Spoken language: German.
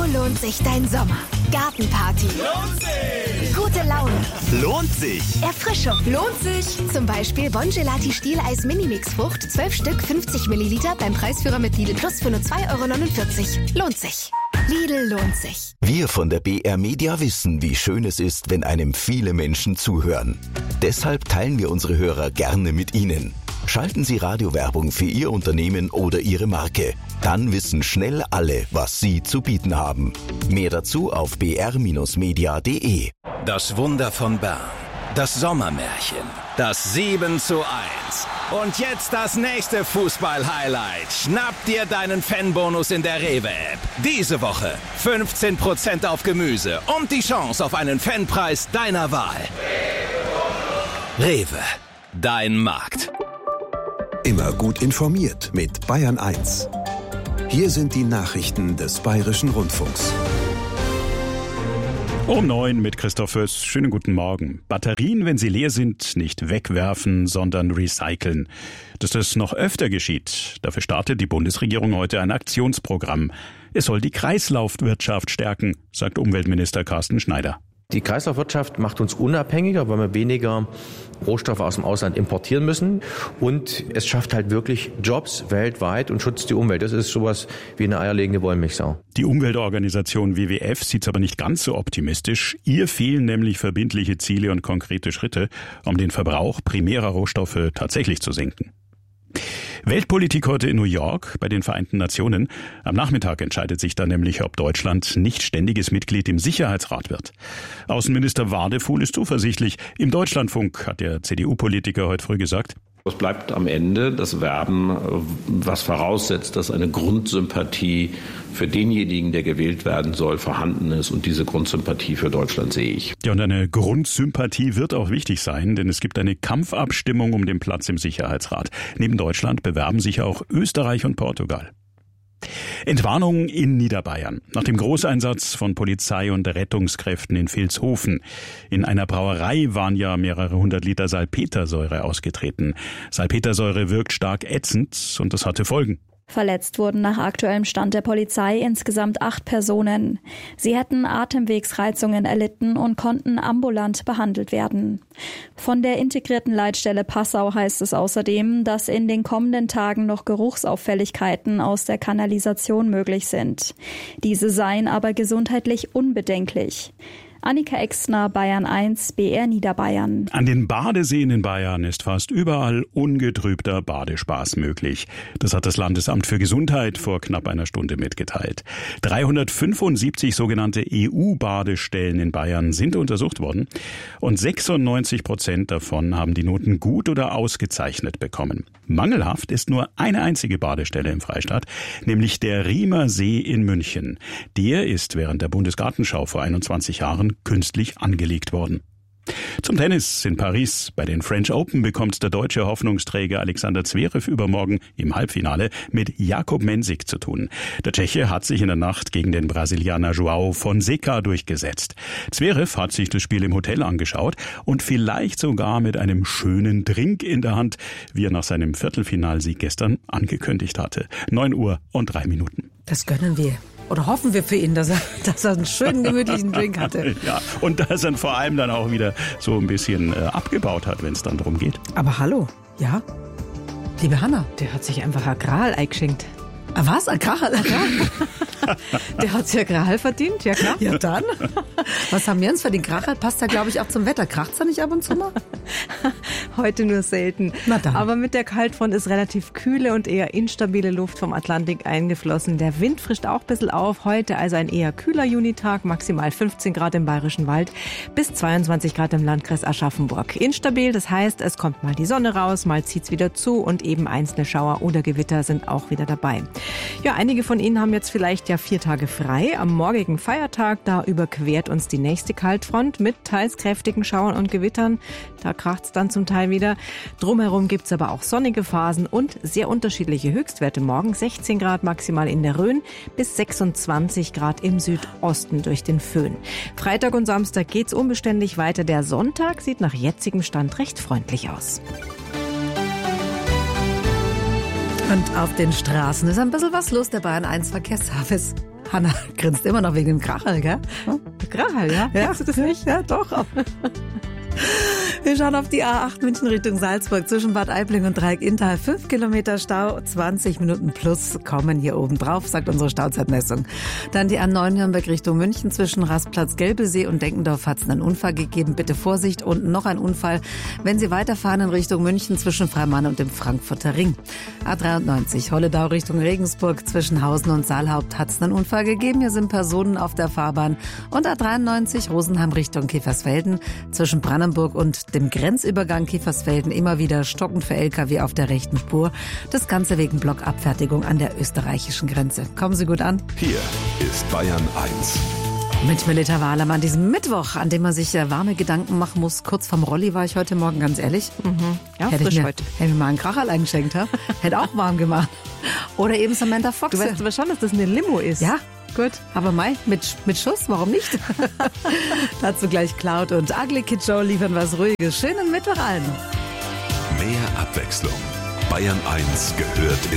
lohnt sich dein Sommer. Gartenparty. Lohnt sich! Gute Laune. Lohnt sich! Erfrischung. Lohnt sich. Zum Beispiel Bongelati Stieleis Minimix Frucht, 12 Stück, 50 Milliliter beim Preisführer mit Lidl Plus für nur 2,49 €. Lohnt sich. Lidl lohnt sich. Wir von der BR Media wissen, wie schön es ist, wenn einem viele Menschen zuhören. Deshalb teilen wir unsere Hörer gerne mit Ihnen. Schalten Sie Radiowerbung für Ihr Unternehmen oder Ihre Marke. Dann wissen schnell alle, was Sie zu bieten haben. Mehr dazu auf br-media.de. Das Wunder von Bern. Das Sommermärchen. Das 7:1. Und jetzt das nächste Fußball-Highlight. Schnapp dir deinen Fanbonus in der Rewe-App. Diese Woche 15% auf Gemüse und die Chance auf einen Fanpreis deiner Wahl. Rewe. Dein Markt. Immer gut informiert mit Bayern 1. Hier sind die Nachrichten des Bayerischen Rundfunks. Um 9 mit Christoph Föß. Schönen guten Morgen. Batterien, wenn sie leer sind, nicht wegwerfen, sondern recyceln. Dass das noch öfter geschieht, dafür startet die Bundesregierung heute ein Aktionsprogramm. Es soll die Kreislaufwirtschaft stärken, sagt Umweltminister Carsten Schneider. Die Kreislaufwirtschaft macht uns unabhängiger, weil wir weniger Rohstoffe aus dem Ausland importieren müssen. Und es schafft halt wirklich Jobs weltweit und schützt die Umwelt. Das ist sowas wie eine eierlegende Wollmilchsau. Die Umweltorganisation WWF sieht es aber nicht ganz so optimistisch. Ihr fehlen nämlich verbindliche Ziele und konkrete Schritte, um den Verbrauch primärer Rohstoffe tatsächlich zu senken. Weltpolitik heute in New York bei den Vereinten Nationen. Am Nachmittag entscheidet sich dann nämlich, ob Deutschland nicht ständiges Mitglied im Sicherheitsrat wird. Außenminister Wadefuhl ist zuversichtlich. Im Deutschlandfunk hat der CDU-Politiker heute früh gesagt: Es bleibt am Ende das Werben, was voraussetzt, dass eine Grundsympathie für denjenigen, der gewählt werden soll, vorhanden ist. Und diese Grundsympathie für Deutschland sehe ich. Ja, und eine Grundsympathie wird auch wichtig sein, denn es gibt eine Kampfabstimmung um den Platz im Sicherheitsrat. Neben Deutschland bewerben sich auch Österreich und Portugal. Entwarnung in Niederbayern. Nach dem Großeinsatz von Polizei und Rettungskräften in Vilshofen. In einer Brauerei waren ja mehrere 100 Liter Salpetersäure ausgetreten. Salpetersäure wirkt stark ätzend und das hatte Folgen. Verletzt wurden nach aktuellem Stand der Polizei insgesamt 8 Personen. Sie hätten Atemwegsreizungen erlitten und konnten ambulant behandelt werden. Von der integrierten Leitstelle Passau heißt es außerdem, dass in den kommenden Tagen noch Geruchsauffälligkeiten aus der Kanalisation möglich sind. Diese seien aber gesundheitlich unbedenklich. Annika Exner, Bayern 1, BR Niederbayern. An den Badeseen in Bayern ist fast überall ungetrübter Badespaß möglich. Das hat das Landesamt für Gesundheit vor knapp einer Stunde mitgeteilt. 375 sogenannte EU-Badestellen in Bayern sind untersucht worden und 96% davon haben die Noten gut oder ausgezeichnet bekommen. Mangelhaft ist nur eine einzige Badestelle im Freistaat, nämlich der Riemer See in München. Der ist während der Bundesgartenschau vor 21 Jahren künstlich angelegt worden. Zum Tennis in Paris. Bei den French Open bekommt der deutsche Hoffnungsträger Alexander Zverev übermorgen im Halbfinale mit Jakub Mensik zu tun. Der Tscheche hat sich in der Nacht gegen den Brasilianer João Fonseca durchgesetzt. Zverev hat sich das Spiel im Hotel angeschaut und vielleicht sogar mit einem schönen Drink in der Hand, wie er nach seinem Viertelfinalsieg gestern angekündigt hatte. 9:03. Das gönnen wir. Oder hoffen wir für ihn, dass er einen schönen, gemütlichen Drink hatte. Ja, und dass er vor allem dann auch wieder so ein bisschen abgebaut hat, wenn es dann darum geht. Aber hallo, ja? Liebe Hanna. Der hat sich einfach Agral eingeschenkt. Ah, was? Agral? Der hat sich Agral verdient, ja klar. Ja dann. Was haben wir uns verdient? Agral passt ja, glaube ich, auch zum Wetter. Kracht's da nicht ab und zu mal? Heute nur selten. Na dann. Aber mit der Kaltfront ist relativ kühle und eher instabile Luft vom Atlantik eingeflossen. Der Wind frischt auch ein bisschen auf. Heute also ein eher kühler Junitag, maximal 15 Grad im Bayerischen Wald bis 22 Grad im Landkreis Aschaffenburg. Instabil, das heißt, es kommt mal die Sonne raus, mal zieht's wieder zu und eben einzelne Schauer oder Gewitter sind auch wieder dabei. Ja, einige von Ihnen haben jetzt vielleicht ja 4 Tage frei. Am morgigen Feiertag, da überquert uns die nächste Kaltfront mit teils kräftigen Schauern und Gewittern. Da kracht's dann zum Teil wieder. Drumherum gibt's aber auch sonnige Phasen und sehr unterschiedliche Höchstwerte morgen. 16 Grad maximal in der Rhön bis 26 Grad im Südosten durch den Föhn. Freitag und Samstag geht's unbeständig weiter. Der Sonntag sieht nach jetzigem Stand recht freundlich aus. Und auf den Straßen ist ein bisschen was los. Der Bayern 1 Verkehrsservice Hanna grinst immer noch wegen dem Krachel, gell? Krachel, ja? Merkst du das nicht? Ja, doch. Wir schauen auf die A8 München Richtung Salzburg zwischen Bad Aibling und Dreieck-Inntal. 5 Kilometer Stau, 20 Minuten plus kommen hier oben drauf, sagt unsere Stauzeitmessung. Dann die A9 Nürnberg Richtung München zwischen Rastplatz Gelbesee und Denkendorf hat es einen Unfall gegeben. Bitte Vorsicht und noch ein Unfall, wenn Sie weiterfahren in Richtung München zwischen Freimann und dem Frankfurter Ring. A93 Holledau Richtung Regensburg zwischen Hausen und Saalhaupt hat es einen Unfall gegeben. Hier sind Personen auf der Fahrbahn. Und A93 Rosenheim Richtung Kiefersfelden zwischen Brandenburg und dem Grenzübergang Kiefersfelden immer wieder stockend für LKW auf der rechten Spur. Das Ganze wegen Blockabfertigung an der österreichischen Grenze. Kommen Sie gut an. Hier ist Bayern 1. Mit Melita Wahlam an diesem Mittwoch, an dem man sich warme Gedanken machen muss. Kurz vorm Rolli war ich heute Morgen, ganz ehrlich. Ja, hätte frisch ich mir, heute. Hätte mir mal einen Kracherl eingeschenkt. Hätte auch warm gemacht. Oder eben Samantha Fox. Du weißt aber schon, dass das eine Limo ist. Ja, gut. Aber mit Schuss, warum nicht? Dazu gleich Cloud und Ugly Kid Joe liefern was Ruhiges. Schönen Mittwoch allen. Mehr Abwechslung. Bayern 1 gehört in